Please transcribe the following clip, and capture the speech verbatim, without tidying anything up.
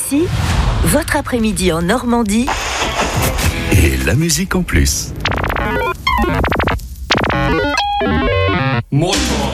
ici, votre après-midi en Normandie. Et la musique en plus. Motor.